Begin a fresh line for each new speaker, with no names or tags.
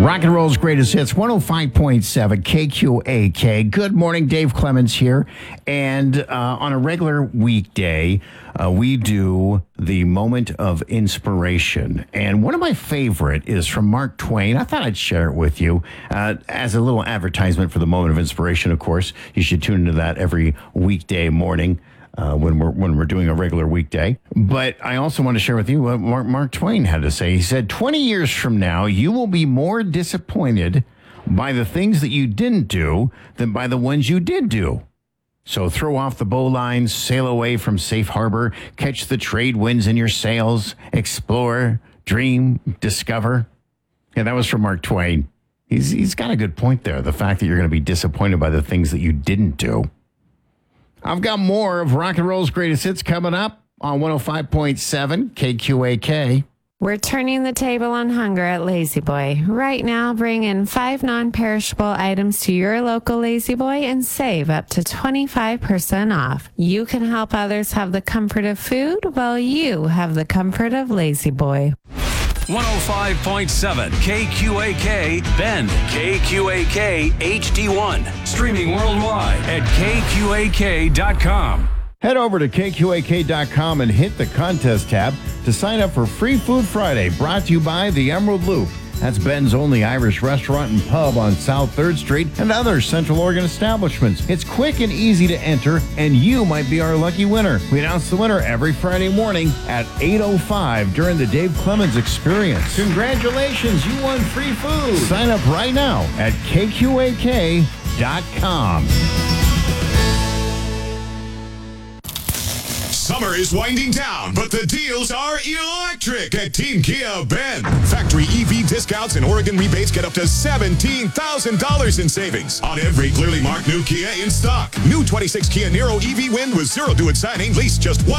Rock and roll's greatest hits, 105.7 KQAK. Good morning, Dave Clemens here. And on a regular weekday, we do the moment of inspiration. And one of my favorite is from Mark Twain. I thought I'd share it with you as a little advertisement for the moment of inspiration, of course. You should tune into that every weekday morning. When we're doing a regular weekday. But I also want to share with you what Mark Twain had to say. He said, 20 years from now, you will be more disappointed by the things that you didn't do than by the ones you did do. So throw off the bowlines, sail away from safe harbor, catch the trade winds in your sails, explore, dream, discover. Yeah, that was from Mark Twain. He's got a good point there. The fact that you're going to be disappointed by the things that you didn't do. I've got more of rock and roll's greatest hits coming up on 105.7 KQAK.
We're turning the table on hunger at Lazy Boy. Right now, bring in 5 non-perishable items to your local Lazy Boy and save up to 25% off. You can help others have the comfort of food while you have the comfort of Lazy Boy.
105.7 KQAK Bend, KQAK HD1. Streaming worldwide at KQAK.com.
Head over to KQAK.com and hit the contest tab to sign up for Free Food Friday, brought to you by the Emerald Loop. That's Ben's only Irish restaurant and pub on South 3rd Street and other Central Oregon establishments. It's quick and easy to enter, and you might be our lucky winner. We announce the winner every Friday morning at 8:05 during the Dave Clemens Experience. Congratulations, you won free food. Sign up right now at KQAK.com.
Summer is winding down, but the deals are electric at Team Kia Bend. Factory EV discounts and Oregon rebates get up to $17,000 in savings on every clearly marked new Kia in stock. New 26 Kia Niro EV Wind with 0 due at signing, lease just